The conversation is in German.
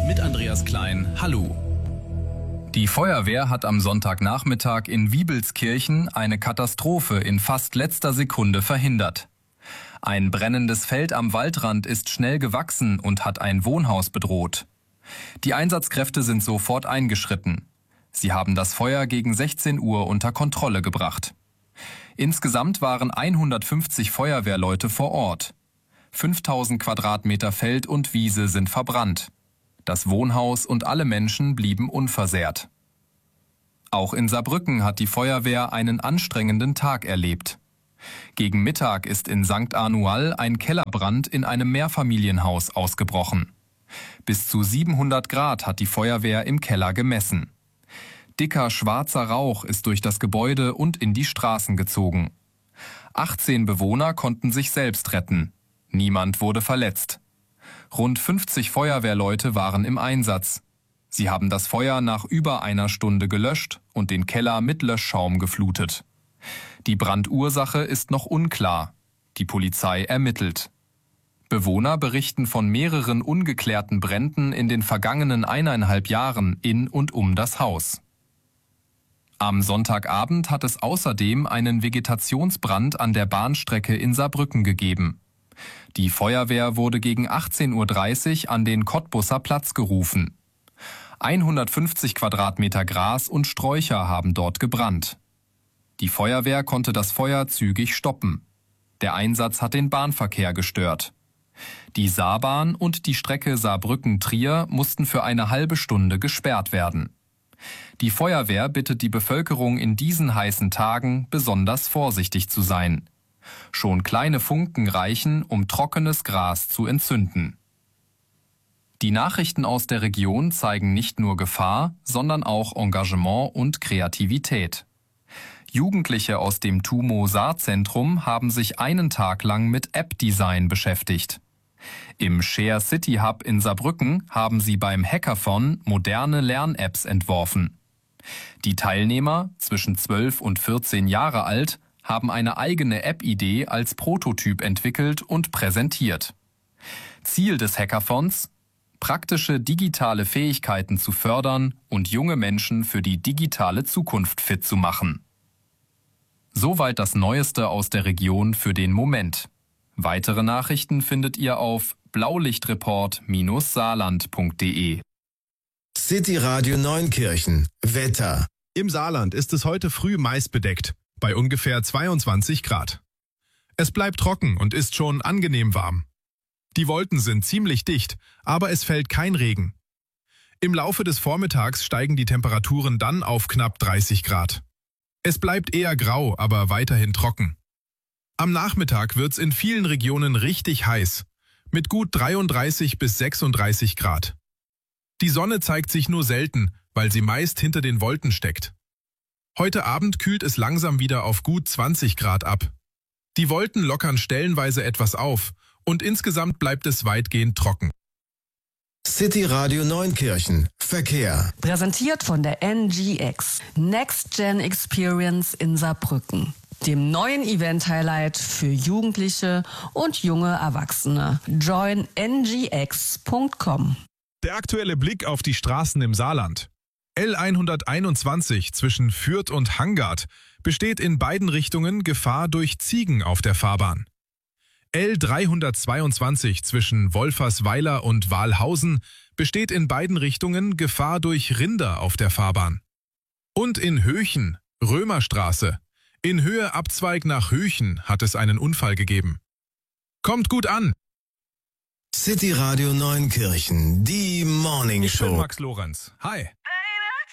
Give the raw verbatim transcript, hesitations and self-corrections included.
mit Andreas Klein. Hallo. Die Feuerwehr hat am Sonntagnachmittag in Wiebelskirchen eine Katastrophe in fast letzter Sekunde verhindert. Ein brennendes Feld am Waldrand ist schnell gewachsen und hat ein Wohnhaus bedroht. Die Einsatzkräfte sind sofort eingeschritten. Sie haben das Feuer gegen sechzehn Uhr unter Kontrolle gebracht. Insgesamt waren hundertfünfzig Feuerwehrleute vor Ort. fünftausend Quadratmeter Feld und Wiese sind verbrannt. Das Wohnhaus und alle Menschen blieben unversehrt. Auch in Saarbrücken hat die Feuerwehr einen anstrengenden Tag erlebt. Gegen Mittag ist in Sankt Anual ein Kellerbrand in einem Mehrfamilienhaus ausgebrochen. Bis zu siebenhundert Grad hat die Feuerwehr im Keller gemessen. Dicker schwarzer Rauch ist durch das Gebäude und in die Straßen gezogen. achtzehn Bewohner konnten sich selbst retten. Niemand wurde verletzt. Rund fünfzig Feuerwehrleute waren im Einsatz. Sie haben das Feuer nach über einer Stunde gelöscht und den Keller mit Löschschaum geflutet. Die Brandursache ist noch unklar. Die Polizei ermittelt. Bewohner berichten von mehreren ungeklärten Bränden in den vergangenen eineinhalb Jahren in und um das Haus. Am Sonntagabend hat es außerdem einen Vegetationsbrand an der Bahnstrecke in Saarbrücken gegeben. Die Feuerwehr wurde gegen achtzehn Uhr dreißig an den Cottbusser Platz gerufen. hundertfünfzig Quadratmeter Gras und Sträucher haben dort gebrannt. Die Feuerwehr konnte das Feuer zügig stoppen. Der Einsatz hat den Bahnverkehr gestört. Die Saarbahn und die Strecke Saarbrücken-Trier mussten für eine halbe Stunde gesperrt werden. Die Feuerwehr bittet die Bevölkerung in diesen heißen Tagen besonders vorsichtig zu sein. Schon kleine Funken reichen, um trockenes Gras zu entzünden. Die Nachrichten aus der Region zeigen nicht nur Gefahr, sondern auch Engagement und Kreativität. Jugendliche aus dem TUMO Saarzentrum haben sich einen Tag lang mit App-Design beschäftigt. Im Share City Hub in Saarbrücken haben sie beim Hackathon moderne Lern-Apps entworfen. Die Teilnehmer, zwischen zwölf und vierzehn Jahre alt, haben eine eigene App-Idee als Prototyp entwickelt und präsentiert. Ziel des Hackathons: praktische digitale Fähigkeiten zu fördern und junge Menschen für die digitale Zukunft fit zu machen. Soweit das Neueste aus der Region für den Moment. Weitere Nachrichten findet ihr auf blaulichtreport Bindestrich saarland punkt de. City Radio Neunkirchen. Wetter. Im Saarland ist es heute früh meist bedeckt, bei ungefähr zweiundzwanzig Grad. Es bleibt trocken und ist schon angenehm warm. Die Wolken sind ziemlich dicht, aber es fällt kein Regen. Im Laufe des Vormittags steigen die Temperaturen dann auf knapp dreißig Grad. Es bleibt eher grau, aber weiterhin trocken. Am Nachmittag wird's in vielen Regionen richtig heiß, mit gut dreiunddreißig bis sechsunddreißig Grad. Die Sonne zeigt sich nur selten, weil sie meist hinter den Wolken steckt. Heute Abend kühlt es langsam wieder auf gut zwanzig Grad ab. Die Wolken lockern stellenweise etwas auf und insgesamt bleibt es weitgehend trocken. City Radio Neunkirchen. Verkehr. Präsentiert von der N G X. Next Gen Experience in Saarbrücken. Dem neuen Event-Highlight für Jugendliche und junge Erwachsene. join n g x punkt com. Der aktuelle Blick auf die Straßen im Saarland. L hunderteinundzwanzig zwischen Fürth und Hangard besteht in beiden Richtungen Gefahr durch Ziegen auf der Fahrbahn. L dreihundertzweiundzwanzig zwischen Wolfersweiler und Wahlhausen besteht in beiden Richtungen Gefahr durch Rinder auf der Fahrbahn. Und in Höchen, Römerstraße, in Höhe Abzweig nach Höchen hat es einen Unfall gegeben. Kommt gut an! City Radio Neunkirchen, die Morning Ich Show. bin Max Lorenz. Hi!